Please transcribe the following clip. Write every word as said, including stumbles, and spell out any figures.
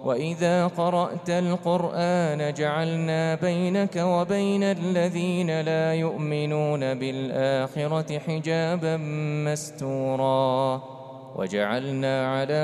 وإذا قرأت القرآن جعلنا بينك وبين الذين لا يؤمنون بالآخرة حجابا مستورا وجعلنا على